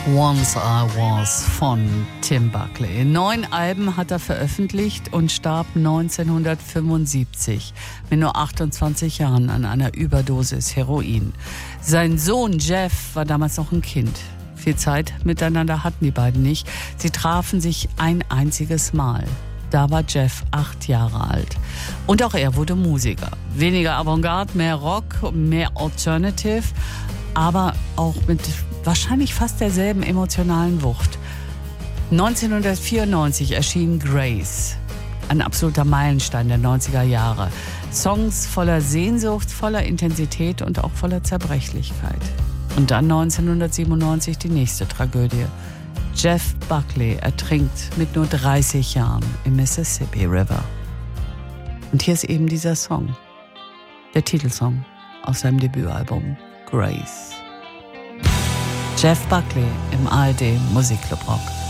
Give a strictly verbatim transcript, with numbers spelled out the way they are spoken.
Once I Was von Tim Buckley. Neun Alben hat er veröffentlicht und starb neunzehnhundertfünfundsiebzig mit nur achtundzwanzig Jahren an einer Überdosis Heroin. Sein Sohn Jeff war damals noch ein Kind. Viel Zeit miteinander hatten die beiden nicht. Sie trafen sich ein einziges Mal. Da war Jeff acht Jahre alt. Und auch er wurde Musiker. Weniger Avantgarde, mehr Rock, mehr Alternative, aber auch mit wahrscheinlich fast derselben emotionalen Wucht. neunzehnhundertvierundneunzig erschien Grace, ein absoluter Meilenstein der neunziger Jahre. Songs voller Sehnsucht, voller Intensität und auch voller Zerbrechlichkeit. Und dann neunzehnhundertsiebenundneunzig die nächste Tragödie. Jeff Buckley ertrinkt mit nur dreißig Jahren im Mississippi River. Und hier ist eben dieser Song, der Titelsong aus seinem Debütalbum Grace. Jeff Buckley im A R D Musikclub Rock.